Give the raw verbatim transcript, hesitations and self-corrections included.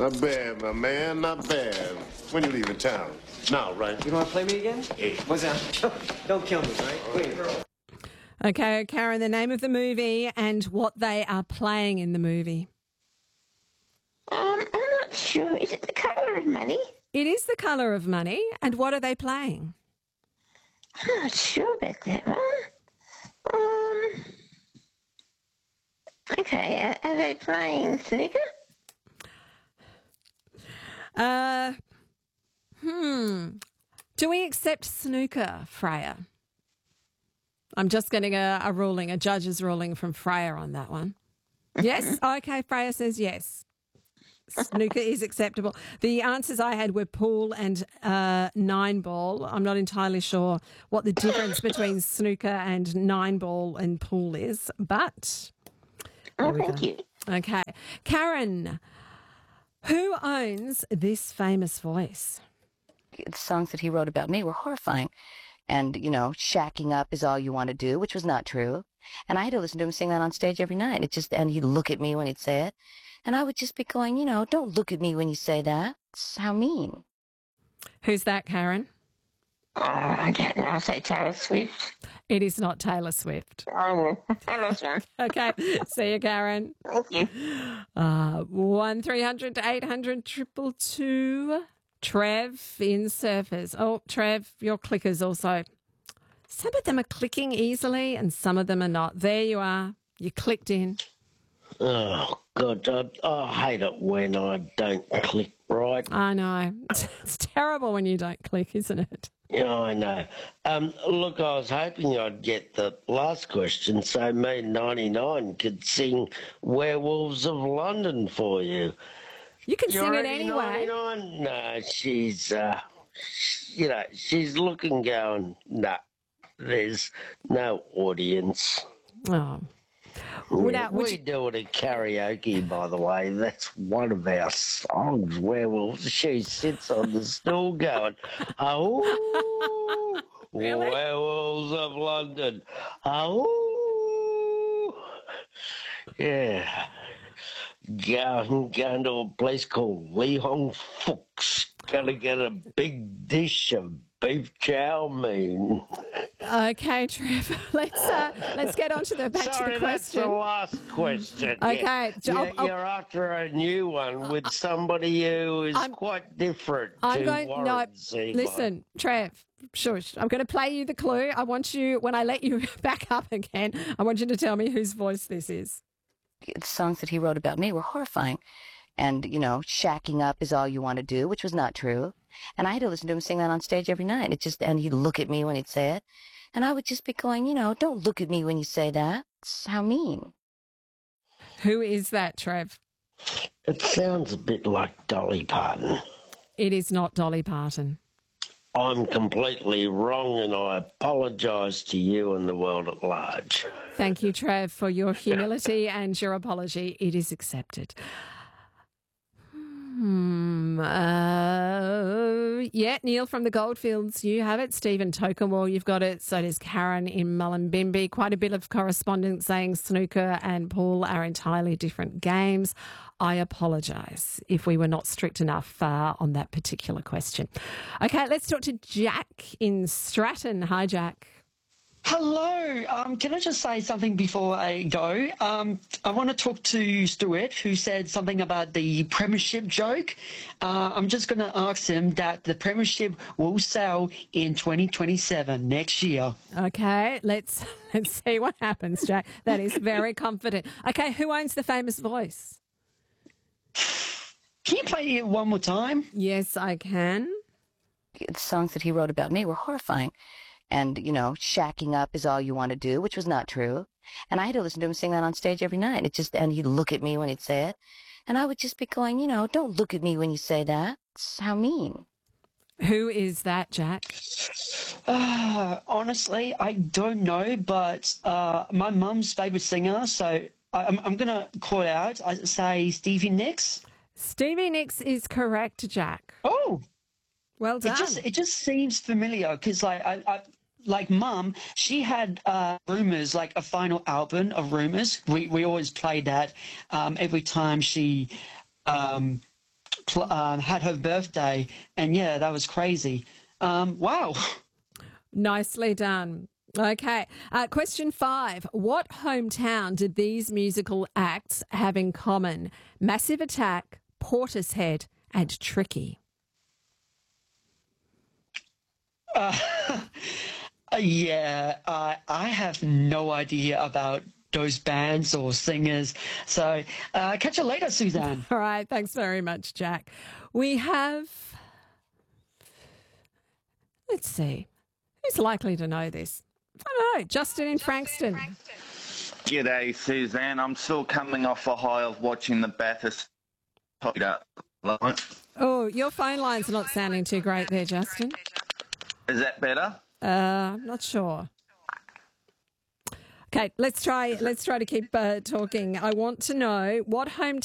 Not bad, my man, not bad. When you leaving town? Now, right? You want to play me again? Hey. What's that? Don't kill me, right? Please. Okay, Karen, the name of the movie and what they are playing in the movie. Um, I'm not sure. Is it The Colour of Money? It is The Colour of Money. And what are they playing? I'm not sure about that one. Um, okay, are, are they playing snooker? Uh, hmm. Do we accept snooker, Freya? I'm just getting a, a ruling, a judge's ruling from Freya on that one. Yes? Okay, Freya says yes. Snooker is acceptable. The answers I had were pool and uh, nine ball. I'm not entirely sure what the difference between snooker and nine ball and pool is, but... Oh, thank you. Okay. Karen, who owns this famous voice? The songs that he wrote about me were horrifying. And, you know, shacking up is all you want to do, which was not true. And I had to listen to him sing that on stage every night. It just, and he'd look at me when he'd say it. And I would just be going, you know, don't look at me when you say that. It's how mean. Who's that, Karen? Oh, I don't know. I'll say Taylor Swift. It is not Taylor Swift. Oh, hello, sir. Okay. See you, Karen. Thank you. Uh, one three hundred eight hundred triple two. Trev in Surfers. Oh, Trev, your clickers also. Some of them are clicking easily and some of them are not. There you are. You clicked in. Oh, God, I, I hate it when I don't click right. I know. It's terrible when you don't click, isn't it? Yeah, I know. Um, look, I was hoping I'd get the last question so me ninety-nine could sing Werewolves of London for you. You can You're sing it already anyway. ninety-nine? No, she's, uh, you know, she's looking going, nah, there's no audience. Oh. Yeah, Now, would we you- do it at karaoke, by the way. That's one of our songs, Werewolves. She sits on the stool going, oh, Really? Werewolves of London. Oh, yeah. Going, going to a place called Lee Hong Fook's. Gonna get a big dish of beef chow mein. Okay, Trev. Let's uh, let's get on to the back Sorry, to the that's the question. last question. Okay, Yeah. so I'll- You're, I'll- you're after a new one with somebody who is I'm- quite different I'm to going. Warren No, Zevon. listen, Trev. Shush. I'm going to play you the clue. I want you, when I let you back up again, I want you to tell me whose voice this is. The songs that he wrote about me were horrifying. And, you know, shacking up is all you want to do, which was not true. And I had to listen to him sing that on stage every night. It just, and he'd look at me when he'd say it. And I would just be going, you know, don't look at me when you say that. It's how mean. Who is that, Trev? It sounds a bit like Dolly Parton. It is not Dolly Parton. I'm completely wrong and I apologise to you and the world at large. Thank you, Trev, for your humility and your apology. It is accepted. Hmm. Uh, yeah, Neil from the Goldfields, you have it. Stephen Tokemore, you've got it. So does Karen in Mullumbimby. Quite a bit of correspondence saying snooker and pool are entirely different games. I apologise if we were not strict enough uh, on that particular question. Okay, let's talk to Jack in Stratton. Hi, Jack. Hello. Um, can I just say something before I go? Um, I want to talk to Stuart, who said something about the premiership joke. Uh, I'm just going to ask him that the premiership will sell in twenty twenty-seven, next year. Okay, let's let's see what happens, Jack. That is very confident. Okay, who owns the famous voice? Can you play it one more time? Yes, I can. The songs that he wrote about me were horrifying. And, you know, shacking up is all you want to do, which was not true. And I had to listen to him sing that on stage every night. It just, and he'd look at me when he'd say it. And I would just be going, you know, don't look at me when you say that. It's how mean. Who is that, Jack? Uh, honestly, I don't know, but uh, my mum's favourite singer, so I, I'm, I'm going to call it out. I say Stevie Nicks. Stevie Nicks is correct, Jack. Oh, well done. It just it just seems familiar because like I, I like Mum, she had uh, Rumours, like a final album of Rumours. We we always played that um, every time she um, pl- um, had her birthday, and yeah, that was crazy. Um, wow. Nicely done. Okay. Uh, question five. What hometown did these musical acts have in common? Massive Attack, Portishead, and Tricky. Uh, yeah, I I have no idea about those bands or singers. So uh, catch you later, Suzanne. All right. Thanks very much, Jack. We have, let's see, who's likely to know this? I don't know. Justin in Frankston. G'day, Suzanne. I'm still coming off a high of watching the Bathurst. Oh, your phone line's not sounding too great there, Justin. Is that better? Uh, I'm not sure. Okay, let's try. Let's try to keep uh, talking. I want to know what hometown